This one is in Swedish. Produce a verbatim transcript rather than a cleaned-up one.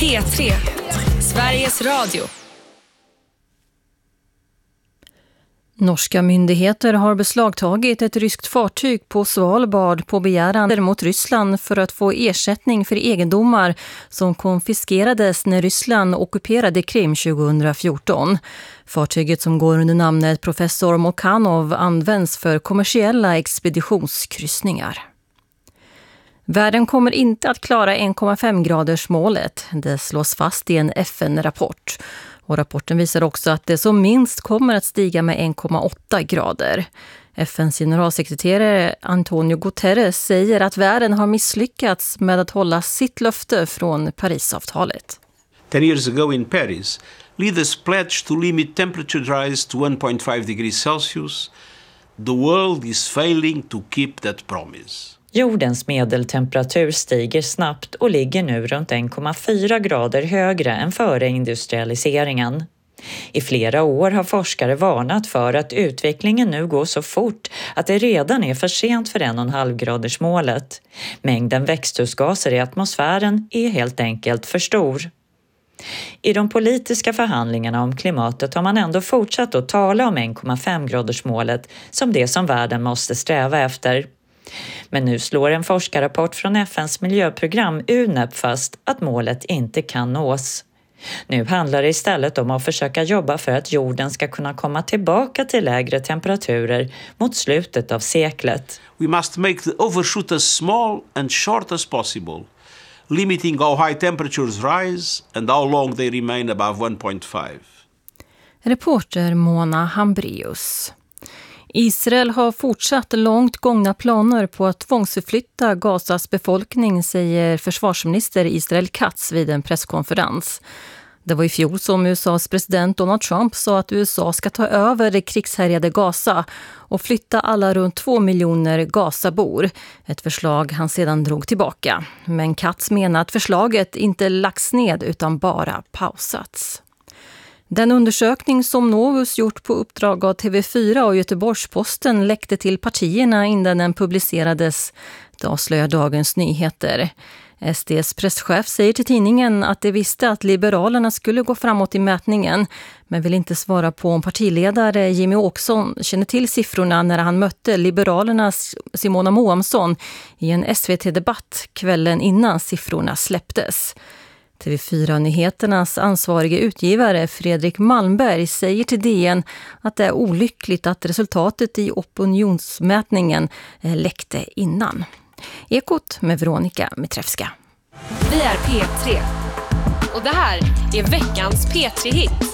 P tre, Sveriges Radio. Norska myndigheter har beslagtagit ett ryskt fartyg på Svalbard på begäran mot Ryssland för att få ersättning för egendomar som konfiskerades när Ryssland ockuperade Krim tjugohundrafjorton. Fartyget som går under namnet Professor Mokhanov används för kommersiella expeditionskryssningar. Världen kommer inte att klara en komma fem graders målet. Det slås fast i en F N-rapport. Och rapporten visar också att det som minst kommer att stiga med en komma åtta grader. F N:s generalsekreterare Antonio Guterres säger att världen har misslyckats med att hålla sitt löfte från Parisavtalet. Ten years ago in Paris, leaders pledged to limit temperature rise to one point five degrees Celsius. The world is failing to keep that promise. Jordens medeltemperatur stiger snabbt och ligger nu runt en komma fyra grader högre än före industrialiseringen. I flera år har forskare varnat för att utvecklingen nu går så fort att det redan är för sent för en och en halv graders målet. Mängden växthusgaser i atmosfären är helt enkelt för stor. I de politiska förhandlingarna om klimatet har man ändå fortsatt att tala om en komma fem graders målet som det som världen måste sträva efter. Men nu slår en forskarrapport från F N:s miljöprogram U N E P fast att målet inte kan nås. Nu handlar det istället om att försöka jobba för att jorden ska kunna komma tillbaka till lägre temperaturer mot slutet av seklet. We must make the overshoot as small and short as possible, limiting how high temperatures rise and how long they remain above one point five. Reporter Mona Hambrius. Israel har fortsatt långt gångna planer på att tvångsförflytta Gazas befolkning, säger försvarsminister Israel Katz vid en presskonferens. Det var i fjol som U S A:s president Donald Trump sa att U S A ska ta över det krigshärjade Gaza och flytta alla runt två miljoner Gazabor. Ett förslag han sedan drog tillbaka. Men Katz menar att förslaget inte lagts ned utan bara pausats. Den undersökning som Novus gjort på uppdrag av T V fyra och Göteborgs-Posten läckte till partierna innan den publicerades. Det avslöjar Dagens Nyheter. S D:s presschef säger till tidningen att de visste att Liberalerna skulle gå framåt i mätningen, men vill inte svara på om partiledare Jimmy Åkesson känner till siffrorna när han mötte Liberalernas Simona Moamsson i en S V T-debatt kvällen innan siffrorna släpptes. T V fyra-nyheternas ansvarige utgivare Fredrik Malmberg säger till D N att det är olyckligt att resultatet i opinionsmätningen läckte innan. Ekot med Veronica Mitrevska. Vi är P tre och det här är veckans P tre-hit.